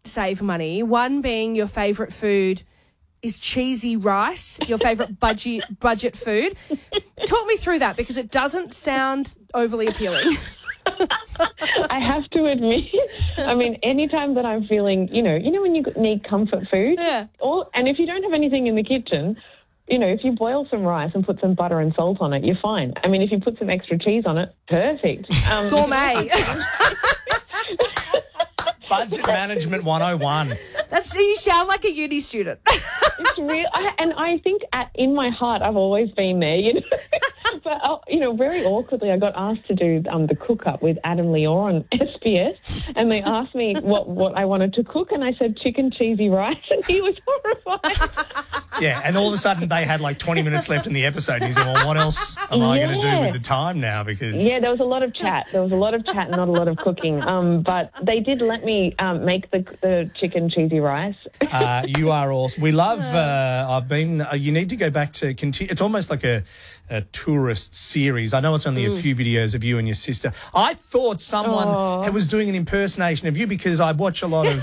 save money, one being your favourite food is cheesy rice, your favourite budget food. Talk me through that because it doesn't sound overly appealing. I have to admit, I mean, anytime that I'm feeling, you know when you need comfort food? Yeah. And if you don't have anything in the kitchen, if you boil some rice and put some butter and salt on it, you're fine. I mean, if you put some extra cheese on it, perfect. Gourmet. Budget Management 101. You sound like a uni student. It's real, and I think in my heart I've always been there, But very awkwardly, I got asked to do the cook up with Adam Lior on SBS, and they asked me what I wanted to cook, and I said chicken cheesy rice, and he was horrified. Yeah, and all of a sudden they had like 20 minutes left in the episode, and he said, "Well, what else am I going to do with the time now?" Because there was a lot of chat. Not a lot of cooking. But they did let me make the chicken cheesy rice. You are awesome. We love. You need to go back to continue. It's almost like a tourist series. I know it's only a few videos of you and your sister. I thought someone was doing an impersonation of you because I watch a lot of.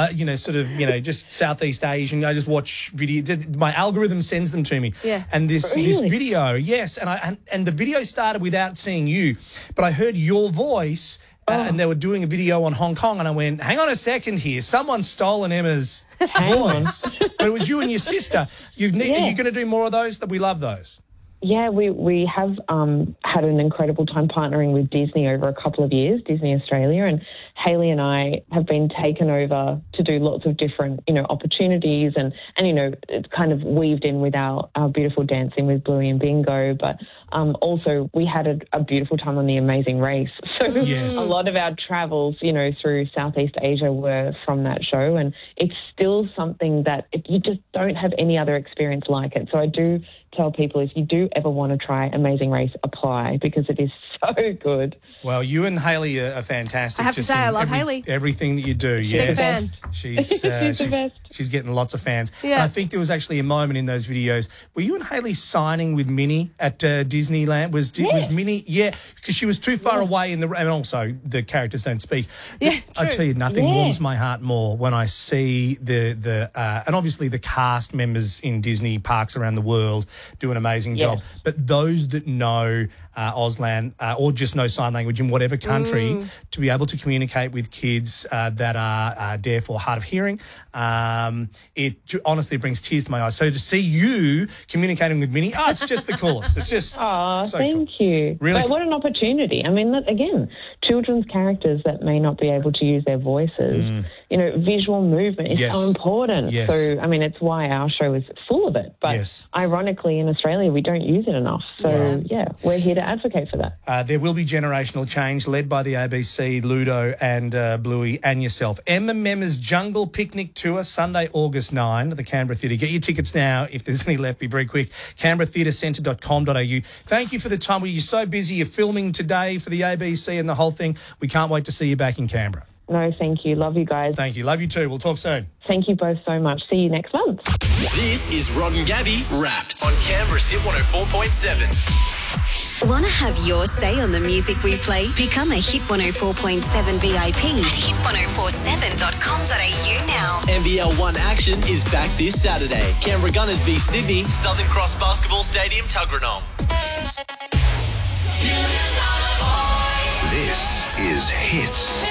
Just Southeast Asian. I just watch video. My algorithm sends them to me. Yeah. And this video, yes, and the video started without seeing you, but I heard your voice. And they were doing a video on Hong Kong, and I went, hang on a second here. Someone's stolen Emma's voice. But it was you and your sister. Are you going to do more of those? That we love those. Yeah, we have had an incredible time partnering with Disney over a couple of years, Disney Australia, and Hayley and I have been taken over to do lots of different, opportunities and it's kind of weaved in with our beautiful Dancing with Bluey and Bingo, but also we had a beautiful time on The Amazing Race. So a lot of our travels, through Southeast Asia were from that show, and it's still something that you just don't have any other experience like it. So I do tell people, if you do ever want to try Amazing Race, apply because it is so good. Well, you and Hayley are fantastic. I have to say, I love Hayley. Everything that you do, yes. Big fan. She's getting lots of fans. Yeah. And I think there was actually a moment in those videos. Were you and Hayley signing with Minnie at Disneyland? Was Minnie? Yeah, because she was too far away and also the characters don't speak. Yeah, I true. tell you, nothing warms my heart more when I see the and obviously the cast members in Disney parks around the world do an amazing job. But those that know Auslan or just know sign language in whatever country to be able to communicate with kids that are deaf or hard of hearing, it honestly brings tears to my eyes. So to see you communicating with Minnie, it's just the coolest. It's just thank you. Really, what an opportunity. I mean, again, children's characters that may not be able to use their voices. Visual movement is so important. Yes. So, I mean, it's why our show is full of it. But ironically, in Australia, we don't use it enough. So, we're here to advocate for that. There will be generational change led by the ABC, Ludo and Bluey and yourself. Emma Memma's Jungle Picnic Tour, Sunday, August 9 at the Canberra Theatre. Get your tickets now. If there's any left, be very quick. CanberraTheatreCentre.com.au. Thank you for the time. You're so busy. You're filming today for the ABC and the whole thing. We can't wait to see you back in Canberra. No, thank you. Love you guys. Thank you. Love you too. We'll talk soon. Thank you both so much. See you next month. This is Rod and Gabby Wrapped on Canberra's Hit 104.7. Want to have your say on the music we play? Become a Hit 104.7 VIP at hit1047.com.au now. NBL 1 action is back this Saturday. Canberra Gunners v Sydney, Southern Cross Basketball Stadium, Tuggeranong. This is Hits.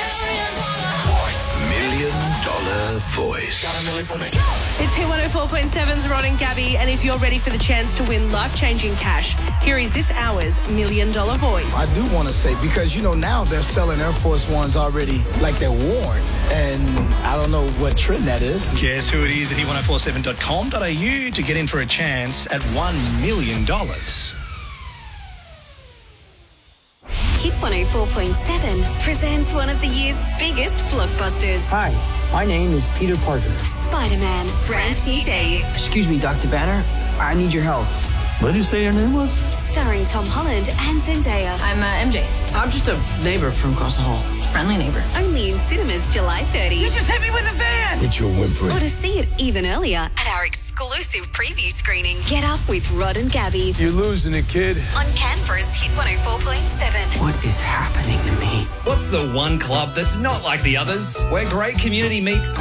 $1 Million Voice. It's Hit 104.7's Rod and Gabby, and if you're ready for the chance to win life-changing cash, here is this hour's $1 Million Voice. I do want to say, because, now they're selling Air Force Ones already like they're worn, and I don't know what trend that is. Guess who it is at hit1047.com.au to get in for a chance at $1 million. Hit 104.7 presents one of the year's biggest blockbusters. Hi, my name is Peter Parker. Spider-Man, brand new day. Excuse me, Dr. Banner, I need your help. What did you say your name was? Starring Tom Holland and Zendaya. I'm MJ. I'm just a neighbor from across the hall. Friendly neighbor. Only in cinemas July 30. You just hit me with a van! Quit your whimpering. Or to see it even earlier at our exclusive preview screening. Get up with Rod and Gabby. You're losing it, kid. On Canberra's Hit 104.7. What is happening to me? What's the one club that's not like the others? Where great community meets